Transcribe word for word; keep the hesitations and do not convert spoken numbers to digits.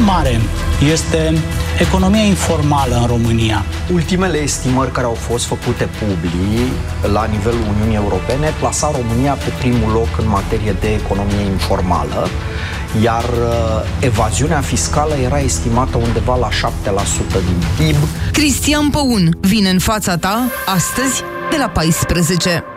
mare este economia informală în România? Ultimele estimări care au fost făcute public la nivelul Uniunii Europene plasa România pe primul loc în materie de economie informală, iar evaziunea fiscală era estimată undeva la șapte la sută din P I B. Cristian Păun vine în fața ta astăzi de la paisprezece.